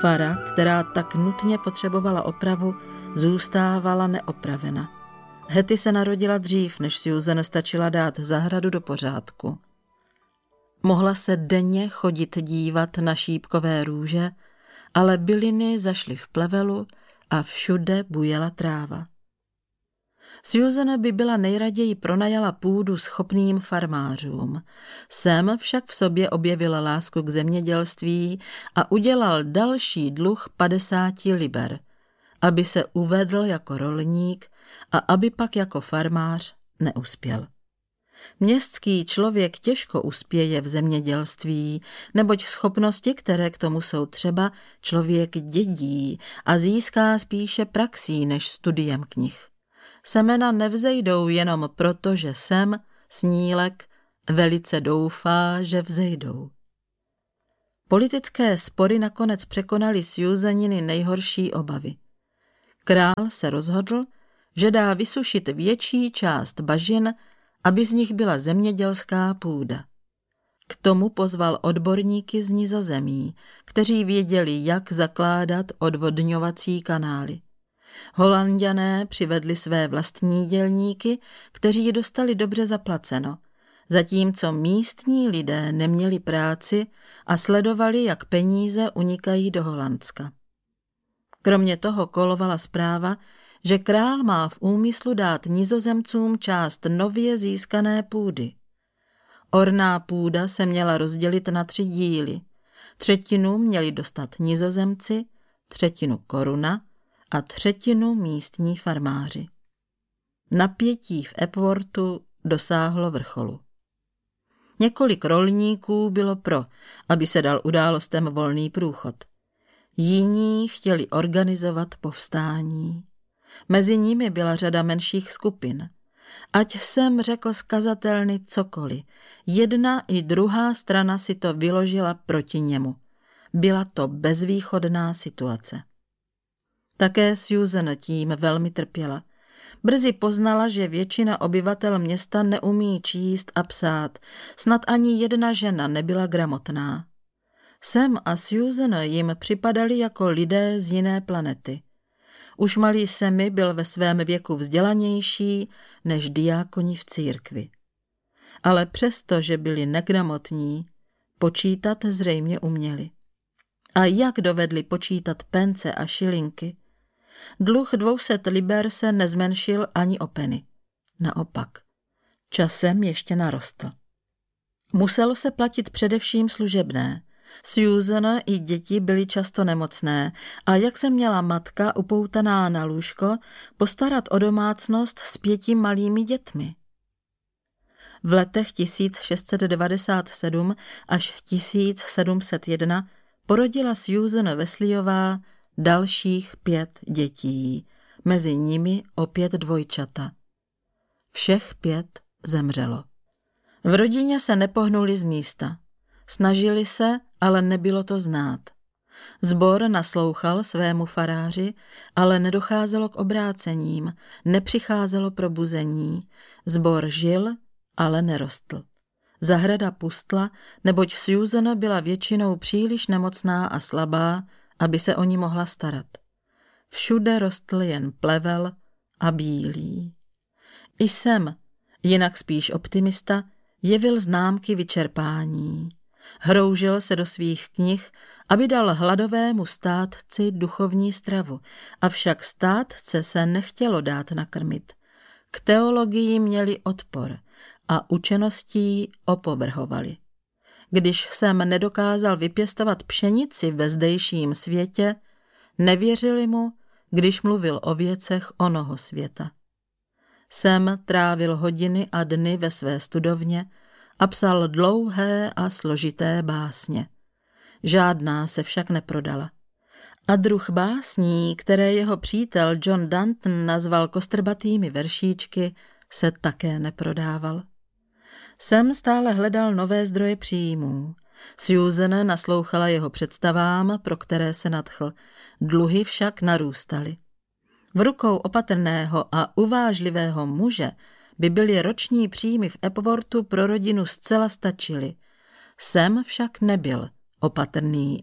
Fara, která tak nutně potřebovala opravu, zůstávala neopravena. Hetty se narodila dřív, než Susan stačila dát zahradu do pořádku. Mohla se denně chodit dívat na šípkové růže, ale byliny zašly v plevelu a všude bujela tráva. Susan by byla nejraději pronajala půdu schopným farmářům. Sam však v sobě objevil lásku k zemědělství a udělal další dluh 50 liber, aby se uvedl jako rolník a aby pak jako farmář neuspěl. Městský člověk těžko uspěje v zemědělství, neboť schopnosti, které k tomu jsou třeba, člověk dědí a získá spíše praxí než studiem knih. Semena nevzejdou jenom proto, že Sam, snílek, velice doufá, že vzejdou. Politické spory nakonec překonaly Susaniny nejhorší obavy. Král se rozhodl, že dá vysušit větší část bažin, aby z nich byla zemědělská půda. K tomu pozval odborníky z Nizozemí, kteří věděli, jak zakládat odvodňovací kanály. Holanďané přivedli své vlastní dělníky, kteří je dostali dobře zaplaceno, zatímco místní lidé neměli práci a sledovali, jak peníze unikají do Holandska. Kromě toho kolovala zpráva, že král má v úmyslu dát Nizozemcům část nově získané půdy. Orná půda se měla rozdělit na 3 díly. 1/3 měli dostat Nizozemci, 1/3 koruna a 1/3 místní farmáři. Napětí v Epworthu dosáhlo vrcholu. Několik rolníků bylo pro, aby se dal událostem volný průchod. Jiní chtěli organizovat povstání. Mezi nimi byla řada menších skupin. Ať jsem řekl z kazatelny cokoliv, jedna i druhá strana si to vyložila proti němu. Byla to bezvýchodná situace. Také Susan tím velmi trpěla. Brzy poznala, že většina obyvatel města neumí číst a psát, snad ani jedna žena nebyla gramotná. Sam a Susan jim připadali jako lidé z jiné planety. Už malý Sammy byl ve svém věku vzdělanější než diákoni v církvi. Ale přesto, že byli negramotní, počítat zřejmě uměli. A jak dovedli počítat pence a šilinky? Dluh 200 liber se nezmenšil ani o penny. Naopak, časem ještě narostl. Muselo se platit především služebné. Susan i děti byly často nemocné a jak se měla matka upoutaná na lůžko postarat o domácnost s 5 malými dětmi. V letech 1697 až 1701 porodila Susan Wesleyová dalších 5 dětí, mezi nimi opět dvojčata. Všech 5 zemřelo. V rodině se nepohnuli z místa. Snažili se, ale nebylo to znát. Sbor naslouchal svému faráři, ale nedocházelo k obrácením, nepřicházelo probuzení. Sbor žil, ale nerostl. Zahrada pustla, neboť Susan byla většinou příliš nemocná a slabá, aby se o ní mohla starat. Všude rostl jen plevel a bílý. I Sam, jinak spíš optimista, jevil známky vyčerpání. Hroužil se do svých knih, aby dal hladovému státci duchovní stravu, avšak státce se nechtělo dát nakrmit. K teologii měli odpor a učeností opovrhovali. Když jsem nedokázal vypěstovat pšenici ve zdejším světě, nevěřili mu, když mluvil o věcech onoho světa. Sam trávil hodiny a dny ve své studovně a psal dlouhé a složité básně. Žádná se však neprodala. A druh básní, které jeho přítel John Danton nazval kostrbatými veršíčky, se také neprodával. Sam stále hledal nové zdroje příjmů. Susan naslouchala jeho představám, pro které se nadchl. Dluhy však narůstaly. V rukou opatrného a uvážlivého muže by byly roční příjmy v Epworthu pro rodinu zcela stačily. Sam však nebyl opatrný a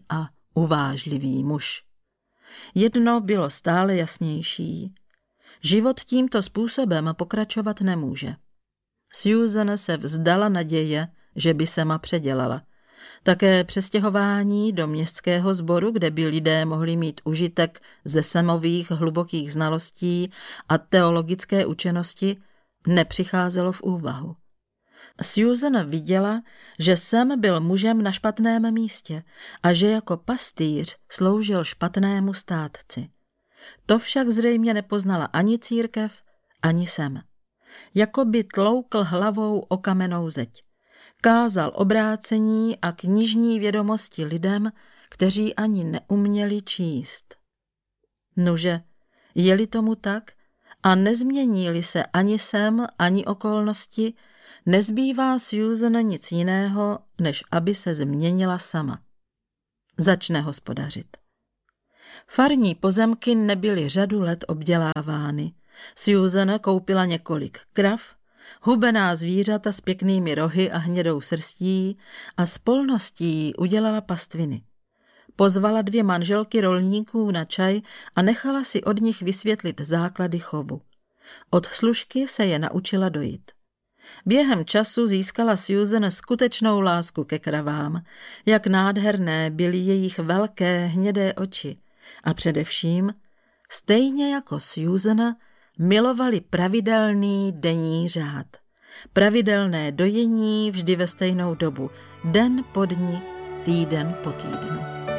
uvážlivý muž. Jedno bylo stále jasnější. Život tímto způsobem pokračovat nemůže. Susan se vzdala naděje, že by sama předělala. Také přestěhování do městského sboru, kde by lidé mohli mít užitek ze Samových hlubokých znalostí a teologické učenosti, nepřicházelo v úvahu. Susan viděla, že Sam byl mužem na špatném místě a že jako pastýř sloužil špatnému státci. To však zřejmě nepoznala ani církev, ani Sam. Jakoby tloukl hlavou o kamennou zeď. Kázal obrácení a knižní vědomosti lidem, kteří ani neuměli číst. Nuže, je-li tomu tak a nezmění-li se ani Sam, ani okolnosti, nezbývá Susan nic jiného, než aby se změnila sama. Začne hospodařit. Farní pozemky nebyly řadu let obdělávány. Susan koupila několik krav, hubená zvířata s pěknými rohy a hnědou srstí a s polností udělala pastviny. Pozvala 2 manželky rolníků na čaj a nechala si od nich vysvětlit základy chovu. Od služky se je naučila dojít. Během času získala Susan skutečnou lásku ke kravám, jak nádherné byly jejich velké hnědé oči a především, stejně jako Susan, milovali pravidelný denní řád. Pravidelné dojení vždy ve stejnou dobu, den po dni, týden po týdnu.